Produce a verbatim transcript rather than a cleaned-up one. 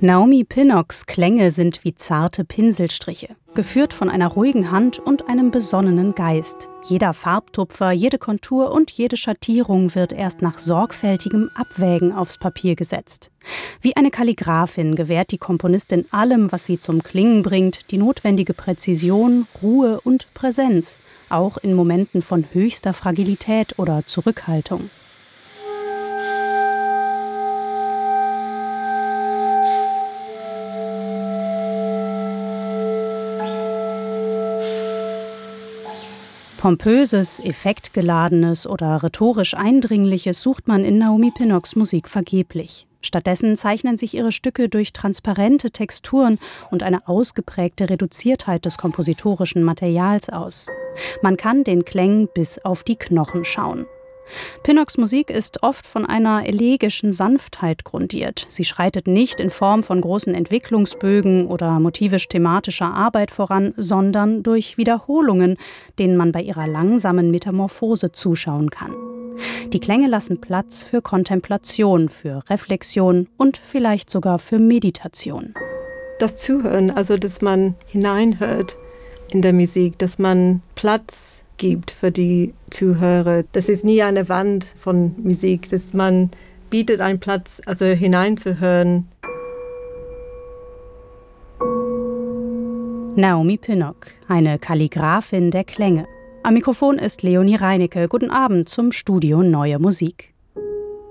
Naomi Pinnocks Klänge sind wie zarte Pinselstriche, geführt von einer ruhigen Hand und einem besonnenen Geist. Jeder Farbtupfer, jede Kontur und jede Schattierung wird erst nach sorgfältigem Abwägen aufs Papier gesetzt. Wie eine Kalligraphin gewährt die Komponistin allem, was sie zum Klingen bringt, die notwendige Präzision, Ruhe und Präsenz, auch in Momenten von höchster Fragilität oder Zurückhaltung. Pompöses, effektgeladenes oder rhetorisch Eindringliches sucht man in Naomi Pinnocks Musik vergeblich. Stattdessen zeichnen sich ihre Stücke durch transparente Texturen und eine ausgeprägte Reduziertheit des kompositorischen Materials aus. Man kann den Klängen bis auf die Knochen schauen. Pinnocks Musik ist oft von einer elegischen Sanftheit grundiert. Sie schreitet nicht in Form von großen Entwicklungsbögen oder motivisch-thematischer Arbeit voran, sondern durch Wiederholungen, denen man bei ihrer langsamen Metamorphose zuschauen kann. Die Klänge lassen Platz für Kontemplation, für Reflexion und vielleicht sogar für Meditation. Das Zuhören, also dass man hineinhört in der Musik, dass man Platz gibt für die Zuhörer. Das ist nie eine Wand von Musik, dass man bietet einen Platz, also hineinzuhören. Naomi Pinnock, eine Kalligraphin der Klänge. Am Mikrofon ist Leonie Reinecke. Guten Abend zum Studio Neue Musik.